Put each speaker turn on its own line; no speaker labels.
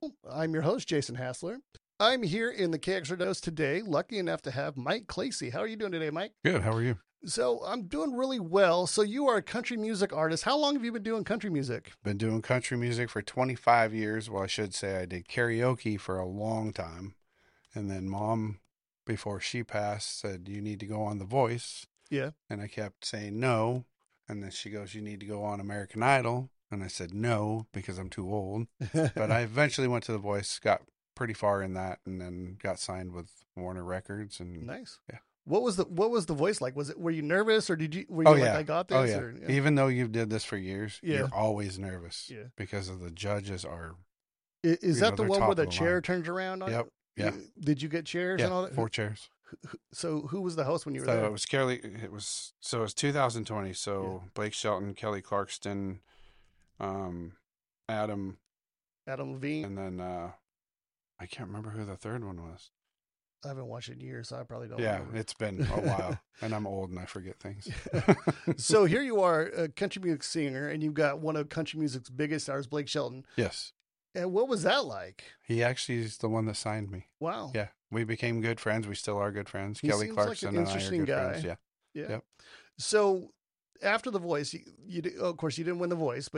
I'm your host, Jason Hassler. I'm here in the KXR Dose today, lucky enough to have Mike Clacy. How are you doing today, Mike?
Good. How are you?
So I'm doing really well. So you are a country music artist. How long have you been doing country music?
Been doing country music for 25 years. Well, I should say I did karaoke for a long time. And then mom, before she passed, said, you need to go on The Voice.
Yeah.
And I kept saying no. And then she goes, you need to go on American Idol. And I said no because I'm too old. But I eventually went to The Voice, got pretty far in that, and then got signed with Warner Records. And
Nice.
Yeah.
What was the voice like? Were you nervous or were you like, I got this?
Oh, yeah.
Or,
Even though you've did this for years,
Yeah.
you're always nervous.
Yeah.
Because of the judges are.
Is that the
they're
one
top
where
of
the
the
chair
line.
turns around on
Yep.
you?
Yeah.
Did you get chairs and all
Yeah,
that?
4 chairs.
So who was the host when you were
So
there?
it was Kelly. It was 2020. So Blake Shelton, Kelly Clarkson, Adam,
Adam Levine?
and then I can't remember who the third one was.
I haven't watched it in years, so I probably don't
Yeah,
remember.
it's been a while, and I'm old and I forget things.
So here you are, a country music singer, and you've got one of country music's biggest stars, Blake Shelton.
Yes,
And what was that like?
he actually is the one that signed me.
Wow.
Yeah, we became good friends. We still are good friends.
He
Kelly
seems like
Clarkson
an
and I are
interesting
good
guy.
friends. Yeah.
Yeah.
Yep.
So after The Voice, of course, you didn't win The Voice, but